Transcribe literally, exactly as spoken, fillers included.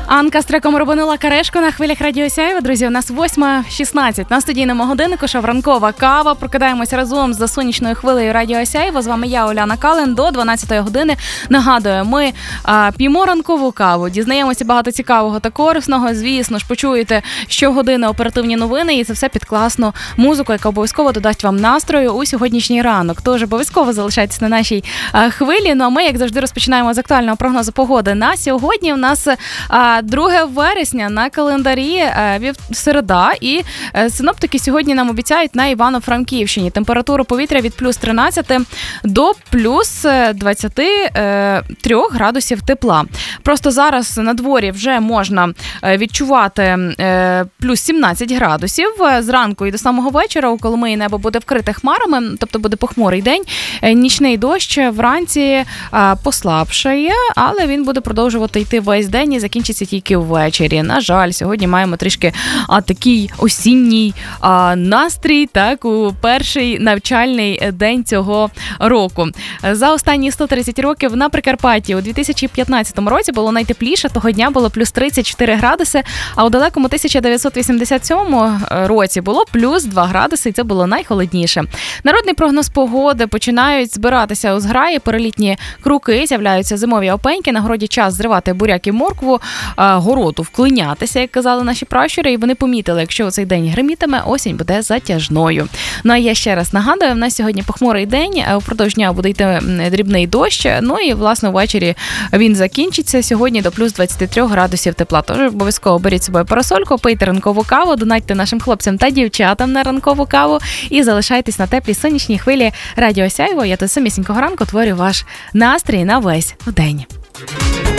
Анка з треком «Робинула Карешко» на хвилях Радіо Сяйво. Друзі, у нас восьма шістнадцять. На студійному годиннику шоу «Ранкова кава». Прокидаємося разом з сонячною хвилею Радіо Сяйво. З вами я, Оляна Кален, до дванадцятої години. Нагадую, ми а, п'ємо ранкову каву, дізнаємося багато цікавого та корисного. Звісно ж, почуєте щогодини оперативні новини, і це все під класну музику, яка обов'язково додасть вам настрою у сьогоднішній ранок. Тож обов'язково залишайтесь на нашій а, хвилі. Ну а ми, як завжди, розпочинаємо з актуального прогнозу погоди. На сьогодні у нас а, друге вересня на календарі, середа, і синоптики сьогодні нам обіцяють на Івано-Франківщині температуру повітря від плюс тринадцять до плюс двадцять три градусів тепла. Просто зараз на дворі вже можна відчувати плюс сімнадцять градусів. Зранку і до самого вечора у Коломиї небо буде вкрите хмарами, тобто буде похмурий день. Нічний дощ вранці послабшає, але він буде продовжувати йти весь день і закінчиться тільки ввечері. На жаль, сьогодні маємо трішки а, такий осінній а, настрій, так, у перший навчальний день цього року. За останні сто тридцять років на Прикарпатті у дві тисячі п'ятнадцятому році було найтепліше, того дня було плюс тридцять чотири градуси, а у далекому тисяча дев'ятсот вісімдесят сьомому році було плюс два градуси, і це було найхолодніше. Народний прогноз погоди: починають збиратися у зграї перелітні круки, з'являються зимові опеньки, на городі час зривати буряк і моркву, гороту вклинятися, як казали наші пращури, і вони помітили, якщо у цей день гримітиме, осінь буде затяжною. Ну а я ще раз нагадую, в нас сьогодні похмурий день, упродовж дня буде йти дрібний дощ, ну і, власне, ввечері він закінчиться сьогодні до плюс двадцять три градусів тепла. Тож обов'язково беріть з собою парасольку, пийте ранкову каву, донатьте нашим хлопцям та дівчатам на ранкову каву і залишайтесь на теплій сонячній хвилі Радіо Сяйво. Я тут самісінького ранку творю ваш настрій на весь день.